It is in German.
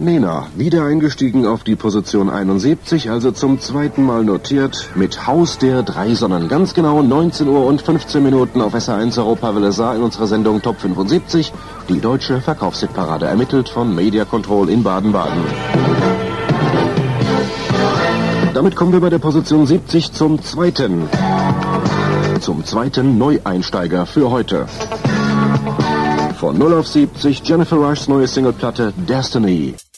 Nena, wieder eingestiegen auf die Position 71, also zum zweiten Mal notiert, mit Haus der drei Sonnen. Ganz genau 19 Uhr und 15 Minuten auf SR1 Europawelle Saar in unserer Sendung Top 75, die deutsche Verkaufshitparade, ermittelt von Media Control in Baden-Baden. Damit kommen wir bei der Position 70 zum zweiten Neueinsteiger für heute. Von 0 auf 70 Jennifer Rushs neue Singleplatte Destiny.